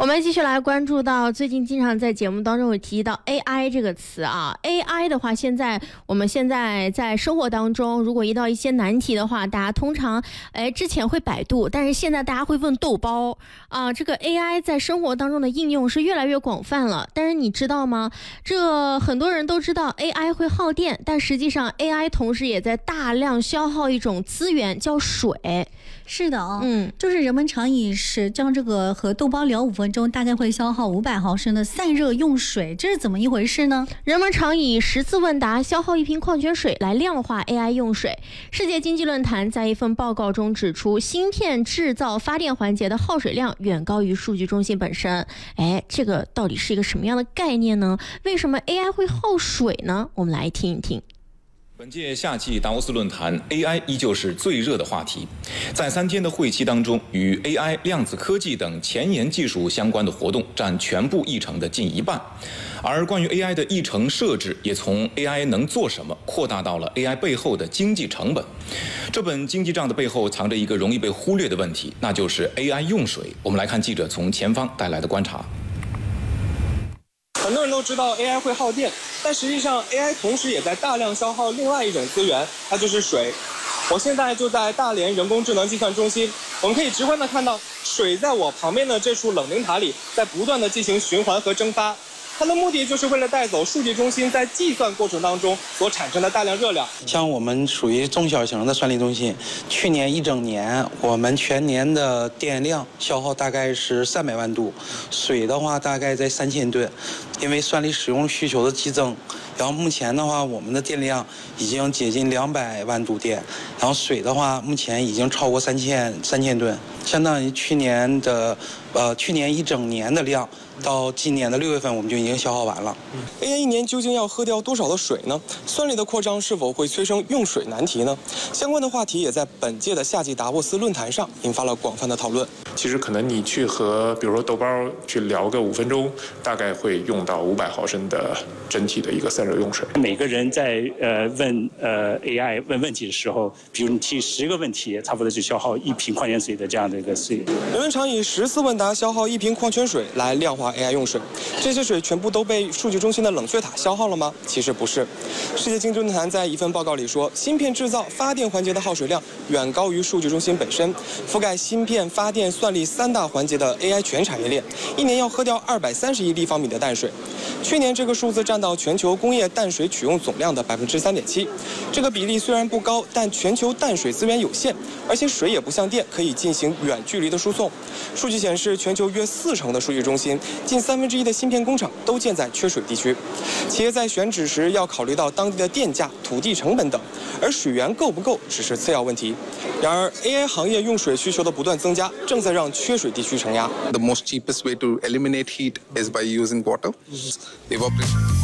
我们继续来关注到最近经常在节目当中有提到 AI 这个词啊。AI 的话，我们现在在生活当中，如果遇到一些难题的话，大家通常之前会百度，但是现在大家会问豆包啊。这个 AI 在生活当中的应用是越来越广泛了。但是你知道吗？这很多人都知道 AI 会耗电，但实际上 AI 同时也在大量消耗一种资源，叫水。 是的啊，就是人们常以是将这个和豆包聊5分钟，大概会消耗500毫升的散热用水，这是怎么一回事呢？ 人们常以10次问答消耗1瓶矿泉水来量化 AI 用水。世界经济论坛在一份报告中指出，芯片制造发电环节的耗水量远高于数据中心本身。这个到底是一个什么样的概念呢？为什么 AI 会耗水呢？我们来听一听。 本届夏季达沃斯论坛 AI 依旧是最热的话题。在3天的会期当中，与 AI、量子科技等前沿技术相关的活动占全部议程的近1半。而关于 AI 的议程设置也从 AI 能做什么扩大到了 AI 背后的经济成本。这本经济账的背后藏着一个容易被忽略的问题，那就是 AI 用水。我们来看记者从前方带来的观察。 很多人都知道 AI 会耗电，但实际上 AI 同时也在大量消耗另外一种资源，它就是水。我现在就在大连人工智能计算中心，我们可以直观地看到水在我旁边的这处冷凝塔里在不断地进行循环和蒸发。它的目的就是为了带走数据中心在计算过程当中所产生的大量热量。 像我们属于中小型的算力中心，去年一整年我们全年的电量消耗大概是300万度，水的话大概在3000吨。因为算力使用需求的激增，然后目前的话我们的电量已经接近200万度电，然后水的话目前已经超过3000吨，相当于去年一整年的量到今年的6月份我们就已经消耗完了。 AI 一年究竟要喝掉多少的水呢？算力的扩张是否会催生用水难题呢？相关的话题也在本届的夏季达沃斯论坛上引发了广泛的讨论。 其实可能你去和比如说豆包去聊个5分钟，大概会用到500毫升的整体的一个散热用水。 每个人在问AI 问问题的时候，比如你提10个问题，差不多就消耗1瓶矿泉水的这样的一个水。 人们常以10次问答消耗1瓶矿泉水来量化 AI 用水，这些水全部都被数据中心的冷却塔消耗了吗？其实不是。世界经济论坛在一份报告里说，芯片制造发电环节的耗水量远高于数据中心本身。覆盖芯片、发电、算力3大环节的 AI 全产业链，一年要喝掉230亿立方米的淡水。去年这个数字占到全球工业淡水取用总量的3.7%。这个比例虽然不高，但全球淡水资源有限，而且水也不像电可以进行远距离的输送。数据显示，全球约40%的数据中心，近1/3的芯片工厂都建在缺水地区。企业在选址时要考虑到当地的电价、土地成本等，而水源够不够只是次要问题。然而 ，AI 行业用水需求的不断增加，正在让缺水地区承压。 The most cheapest way to eliminate heat is by using water. Evaporation.